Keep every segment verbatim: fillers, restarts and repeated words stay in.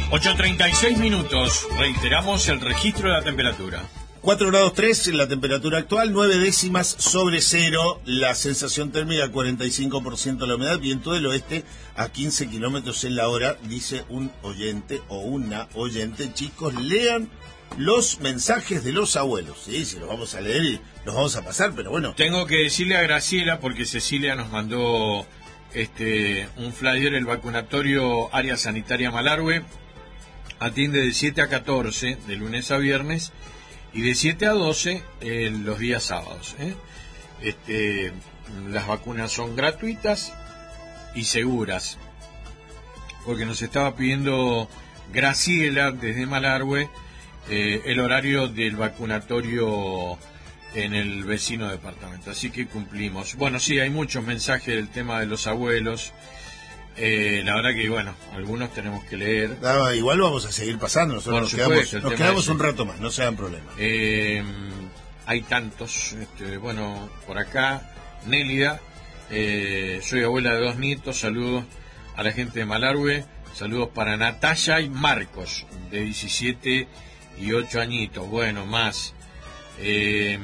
ocho treinta y seis minutos. Reiteramos el registro de la temperatura. cuatro grados tres la temperatura actual, nueve décimas sobre cero, la sensación térmica cuarenta y cinco por ciento la humedad, viento del oeste a quince kilómetros en la hora, dice un oyente o una oyente. Chicos, lean los mensajes de los abuelos, sí, si los vamos a leer y los vamos a pasar, pero bueno. Tengo que decirle a Graciela, porque Cecilia nos mandó este un flyer, el vacunatorio área sanitaria Malargüe atiende de siete a catorce, de lunes a viernes, y de siete a doce eh, los días sábados. ¿eh? Este, las vacunas son gratuitas y seguras, porque nos estaba pidiendo Graciela desde Malargüe eh, el horario del vacunatorio en el vecino departamento, así que cumplimos. Bueno, sí, hay muchos mensajes del tema de los abuelos. Eh, la verdad que, bueno, algunos tenemos que leer. Ah, igual vamos a seguir pasando, nosotros nos supuesto, quedamos, nos quedamos un rato más, no se hagan problemas. Eh, hay tantos, este, bueno, por acá, Nélida, eh, soy abuela de dos nietos, saludos a la gente de Malargüe, saludos para Natalia y Marcos, de diecisiete y ocho añitos, bueno, más. Eh,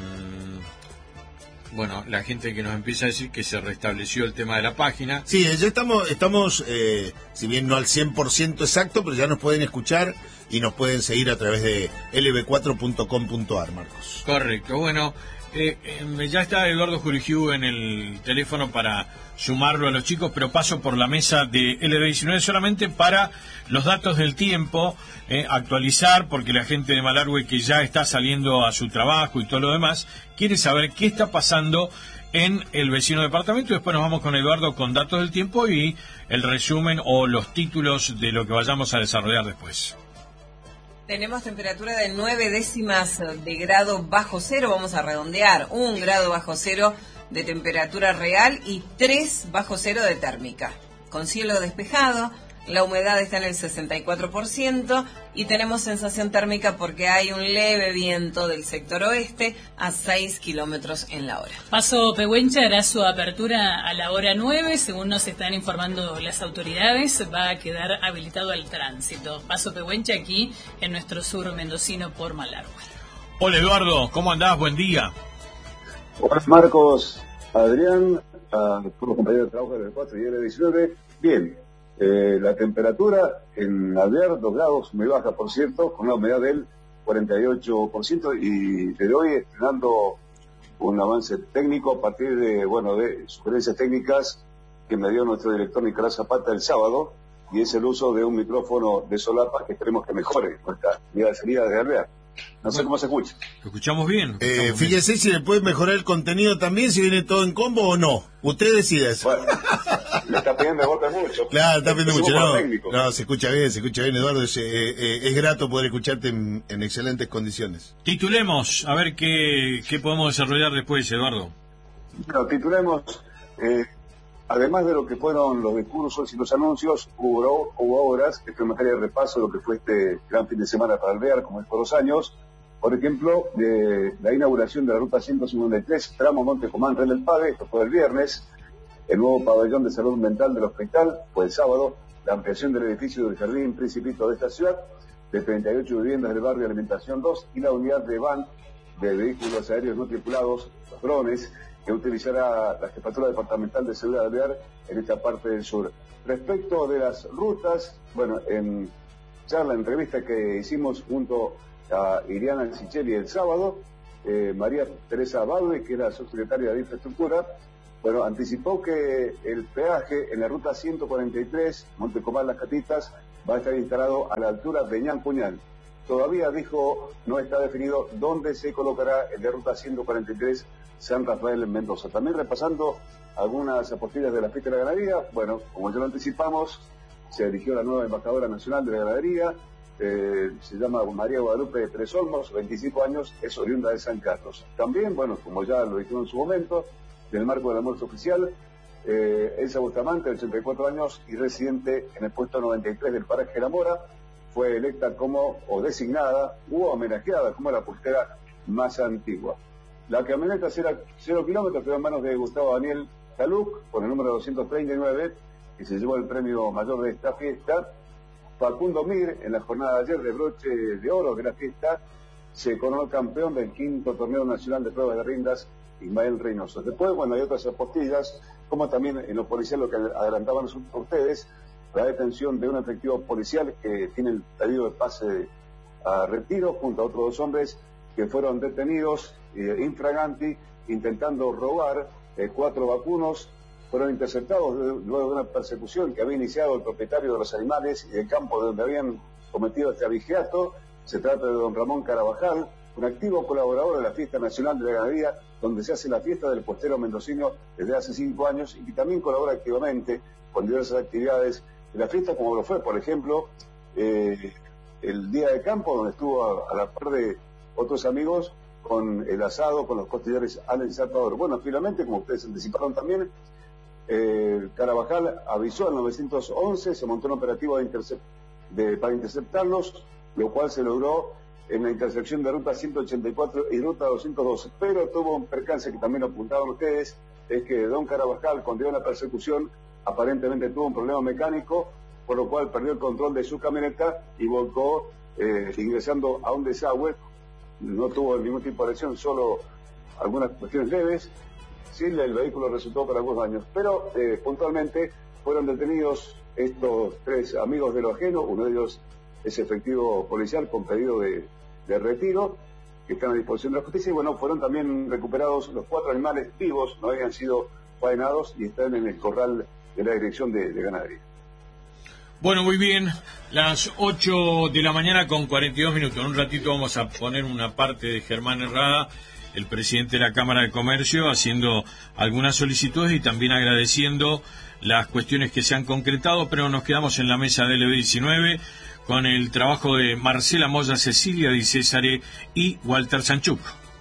Bueno, la gente que nos empieza a decir que se restableció el tema de la página. Sí, ya estamos, estamos eh, si bien no al cien por ciento exacto, pero ya nos pueden escuchar y nos pueden seguir a través de ele be cuatro punto com punto ar, Marcos. Correcto, bueno, eh, eh, ya está Eduardo Jurigiu en el teléfono para sumarlo a los chicos, pero paso por la mesa de ele be diecinueve solamente para los datos del tiempo, eh, actualizar, porque la gente de Malargüe que ya está saliendo a su trabajo y todo lo demás, quiere saber qué está pasando en el vecino departamento. Después nos vamos con Eduardo con datos del tiempo y el resumen o los títulos de lo que vayamos a desarrollar después. Tenemos temperatura de nueve décimas de grado bajo cero, vamos a redondear, un grado bajo cero de temperatura real y tres bajo cero de térmica. Con cielo despejado, la humedad está en el sesenta y cuatro por ciento y tenemos sensación térmica porque hay un leve viento del sector oeste a seis kilómetros en la hora. Paso Pehuenche hará su apertura a la hora nueve, según nos están informando las autoridades, va a quedar habilitado al tránsito. Paso Pehuenche aquí en nuestro sur mendocino por Malargüe. Hola Eduardo, ¿cómo andás? Buen día. Hola Marcos, Adrián, a todos los compañeros de trabajo del cuatro y ele be diecinueve. Bien. Eh, la temperatura en Alvear, dos grados, muy baja por cierto, con una humedad del cuarenta y ocho por ciento y desde hoy estrenando un avance técnico a partir de, bueno, de sugerencias técnicas que me dio nuestro director Nicolás Zapata el sábado, y es el uso de un micrófono de solapa que esperemos que mejore nuestra salida de Alvear. No sé cómo se escucha. ¿Lo escuchamos bien? Eh, escuchamos fíjese bien. si le puede mejorar el contenido también, si viene todo en combo o no. Usted decide eso. Bueno, le está pidiendo de boca mucho. Claro, está pidiendo mucho. No, técnico. no, se escucha bien, se escucha bien, Eduardo. Es, eh, eh, es grato poder escucharte en, en excelentes condiciones. Titulemos, a ver qué, qué podemos desarrollar después, Eduardo. Bueno, titulemos, eh, además de lo que fueron los discursos y los anuncios, hubo, hubo obras, esto en materia de repaso, lo que fue este gran fin de semana para Alvear, como es por los años. Por ejemplo, de la inauguración de la ruta ciento cincuenta y tres, tramo Monte Comán, Ren del Pave, esto fue el viernes. El nuevo pabellón de salud mental del hospital fue el sábado. La ampliación del edificio del Jardín Principito de esta ciudad, de treinta y ocho viviendas del barrio Alimentación dos, y la unidad de van de vehículos aéreos no tripulados, los drones, que utilizará la Jefatura Departamental de Seguridad de Alvear en esta parte del sur. Respecto de las rutas, bueno, en charla, entrevista que hicimos junto a Iriana Sicheli el sábado, eh, María Teresa Baude, que era subsecretaria de Infraestructura, bueno, anticipó que el peaje en la ruta ciento cuarenta y tres, Monte Comán Las Catitas, va a estar instalado a la altura de Ñancuñán. Todavía, dijo, no está definido dónde se colocará el de ruta ciento cuarenta y tres San Rafael en Mendoza. También repasando algunas apostillas de la fiesta de la ganadería, bueno, como ya lo anticipamos, se eligió la nueva embajadora nacional de la ganadería. Eh, se llama María Guadalupe Pérez Olmos, veinticinco años, es oriunda de San Carlos. También, bueno, como ya lo dijeron en su momento, en el marco del almuerzo oficial, eh, Elsa Bustamante, de ochenta y cuatro años y residente en el puesto noventa y tres del paraje La Mora, fue electa como, o designada, u homenajeada como la postera más antigua. La camioneta cero, cero kilómetros quedó en manos de Gustavo Daniel Taluc, con el número doscientos treinta y nueve, que se llevó el premio mayor de esta fiesta. Facundo Mir, en la jornada de ayer de broche de oro de la fiesta, se coronó campeón del quinto torneo nacional de pruebas de rindas, Ismael Reynoso. Después, bueno, hay otras apostillas, como también en lo policial, lo que adelantaban ustedes, la detención de un efectivo policial que tiene el pedido de pase a retiro, junto a otros dos hombres que fueron detenidos eh, infraganti, intentando robar eh, cuatro vacunos. Fueron interceptados luego de una persecución que había iniciado el propietario de los animales y del campo donde habían cometido este abigeato. Se trata de don Ramón Carabajal, un activo colaborador de la Fiesta Nacional de la Ganadería, donde se hace la fiesta del postero mendocino desde hace cinco años y que también colabora activamente con diversas actividades de la fiesta, como lo fue, por ejemplo, eh, el Día de Campo, donde estuvo a, a la par de otros amigos con el asado, con los costillares al ensartador. Bueno, finalmente, como ustedes anticiparon también, eh, Carabajal avisó al nueve once, se montó un operativo de intercep de, para interceptarlos, lo cual se logró en la intersección de ruta ciento ochenta y cuatro y ruta doscientos doce, pero tuvo un percance que también lo apuntaban ustedes, es que don Carabajal, cuando dio la persecución, aparentemente tuvo un problema mecánico, por lo cual perdió el control de su camioneta y volcó eh, ingresando a un desagüe. No tuvo ningún tipo de lesión, solo algunas cuestiones leves. Sí, el vehículo resultó con algunos daños, pero eh, puntualmente fueron detenidos estos tres amigos de lo ajeno, uno de ellos es efectivo policial con pedido de, de retiro, que están a disposición de la justicia, y bueno, fueron también recuperados los cuatro animales vivos, no habían sido faenados y están en el corral de la Dirección de, de Ganadería. Bueno, muy bien, las ocho de la mañana con cuarenta y dos minutos. En un ratito vamos a poner una parte de Germán Herrada, el presidente de la Cámara de Comercio, haciendo algunas solicitudes y también agradeciendo las cuestiones que se han concretado, pero nos quedamos en la mesa de L B diecinueve con el trabajo de Marcela Moya, Cecilia Di Césare y Walter Sanchuk.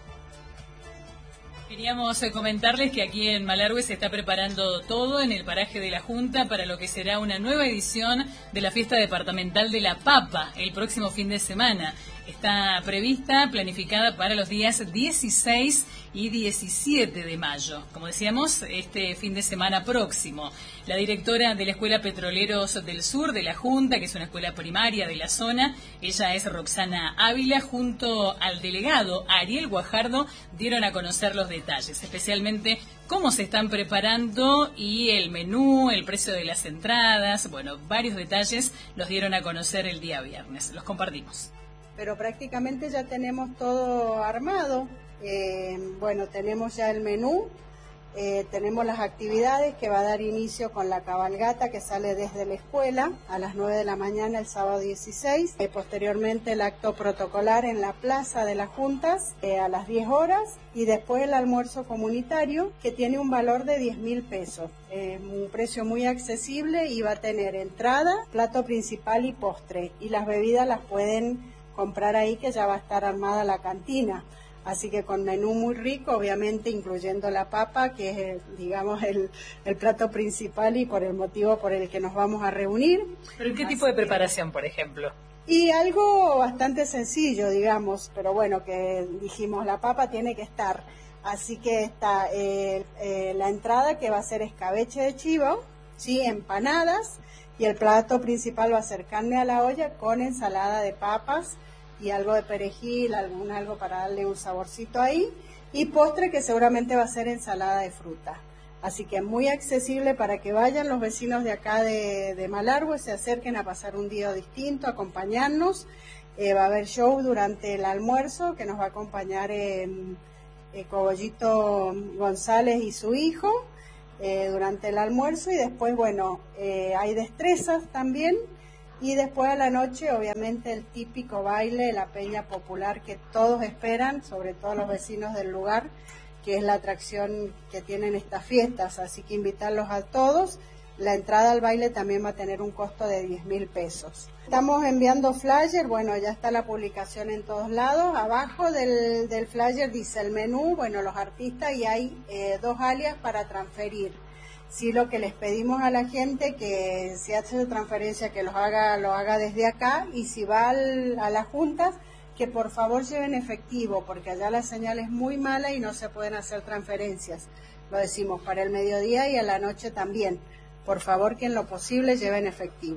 Queríamos comentarles que aquí en Malargüe se está preparando todo en el paraje de la Junta para lo que será una nueva edición de la fiesta departamental de la Papa el próximo fin de semana. Está prevista, planificada para los días dieciséis y diecisiete de mayo, como decíamos, este fin de semana próximo. La directora de la Escuela Petroleros del Sur de la Junta, que es una escuela primaria de la zona, ella es Roxana Ávila, junto al delegado Ariel Guajardo, dieron a conocer los detalles, especialmente cómo se están preparando y el menú, el precio de las entradas, bueno, varios detalles los dieron a conocer el día viernes. Los compartimos. Pero prácticamente ya tenemos todo armado. Eh, bueno, tenemos ya el menú, eh, tenemos las actividades que va a dar inicio con la cabalgata que sale desde la escuela a las nueve de la mañana el sábado dieciséis, eh, posteriormente el acto protocolar en la plaza de las Juntas eh, a las diez horas y después el almuerzo comunitario que tiene un valor de diez mil pesos, eh, un precio muy accesible y va a tener entrada, plato principal y postre, y las bebidas las pueden comprar ahí, que ya va a estar armada la cantina, así que con menú muy rico, obviamente incluyendo la papa, que es el, digamos el, el plato principal y por el motivo por el que nos vamos a reunir. ¿Pero qué así tipo de preparación, por ejemplo? Y algo bastante sencillo, digamos, pero bueno, que dijimos, la papa tiene que estar, así que está eh, eh, la entrada, que va a ser escabeche de chivo, sí, empanadas, y el plato principal va a ser carne a la olla con ensalada de papas y algo de perejil, algún algo para darle un saborcito ahí, y postre que seguramente va a ser ensalada de fruta. Así que muy accesible para que vayan los vecinos de acá de, de Malargüe, se acerquen a pasar un día distinto, a acompañarnos. Eh, va a haber show durante el almuerzo que nos va a acompañar en, eh, Cogollito González y su hijo eh, durante el almuerzo, y después, bueno, eh, hay destrezas también. Y después a la noche, obviamente, el típico baile, la peña popular que todos esperan, sobre todo los vecinos del lugar, que es la atracción que tienen estas fiestas. Así que invitarlos a todos. La entrada al baile también va a tener un costo de diez mil pesos. Estamos enviando flyer, bueno, ya está la publicación en todos lados. Abajo del, del flyer dice el menú, bueno, los artistas, y hay eh, dos alias para transferir. Sí, lo que les pedimos a la gente, que si hace transferencia, que los haga, lo haga desde acá, y si va al, a las juntas, que por favor lleven efectivo, porque allá la señal es muy mala y no se pueden hacer transferencias. Lo decimos para el mediodía y a la noche también. Por favor, que en lo posible lleven efectivo.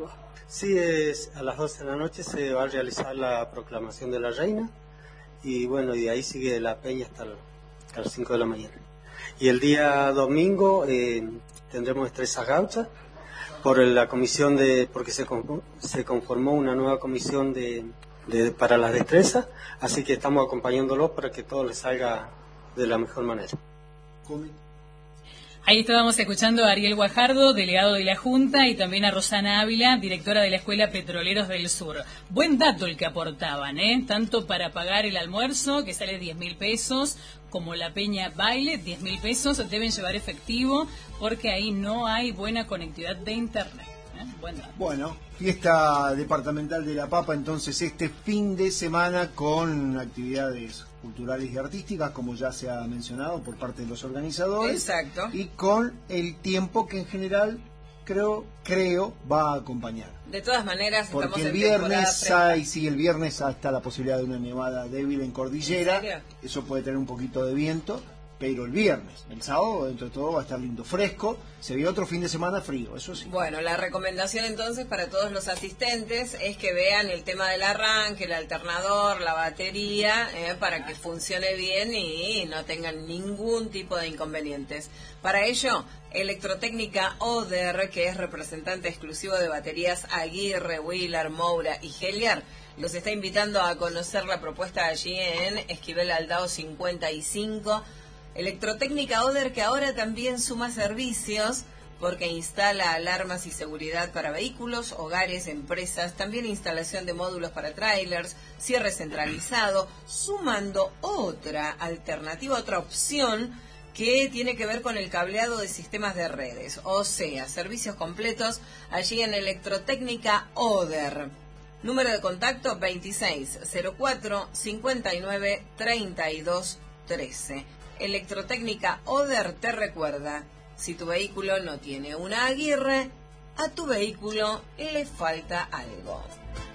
Sí, es, a las doce de la noche se va a realizar la proclamación de la reina y bueno, y de ahí sigue la peña hasta, el, hasta las cinco de la mañana. Y el día domingo eh, tendremos destrezas gauchas por la comisión de, porque se conformó, se conformó una nueva comisión de, de para las destrezas, así que estamos acompañándolos para que todo les salga de la mejor manera. Ahí estábamos escuchando a Ariel Guajardo, delegado de la Junta, y también a Rosana Ávila, directora de la Escuela Petroleros del Sur. Buen dato el que aportaban, ¿eh? Tanto para pagar el almuerzo, que sale diez mil pesos, como la peña baile, diez mil pesos, deben llevar efectivo, porque ahí no hay buena conectividad de internet. ¿eh? Buen dato. Bueno, fiesta departamental de La Papa, entonces este fin de semana con actividades culturales y artísticas, como ya se ha mencionado por parte de los organizadores. Exacto. Y con el tiempo que en general creo creo va a acompañar. De todas maneras, porque estamos el en viernes hay, sí, el viernes hasta la posibilidad de una nevada débil en cordillera. ¿En serio? Eso puede tener un poquito de viento, pero el viernes, el sábado, dentro de todo va a estar lindo, fresco. Se ve otro fin de semana frío, eso sí. Bueno, la recomendación entonces para todos los asistentes es que vean el tema del arranque, el alternador, la batería, eh, para que funcione bien y no tengan ningún tipo de inconvenientes. Para ello, Electrotécnica Oder, que es representante exclusivo de baterías Aguirre, Wheeler, Moura y Heliar, los está invitando a conocer la propuesta allí en Esquivel Aldao cincuenta y cinco. Electrotécnica Oder, que ahora también suma servicios porque instala alarmas y seguridad para vehículos, hogares, empresas, también instalación de módulos para trailers, cierre centralizado, sumando otra alternativa, otra opción que tiene que ver con el cableado de sistemas de redes, o sea, servicios completos allí en Electrotécnica Oder. Número de contacto veintiséis cero cuatro cincuenta y nueve treinta y dos trece. Electrotécnica Oder te recuerda, si tu vehículo no tiene una Aguirre, a tu vehículo le falta algo.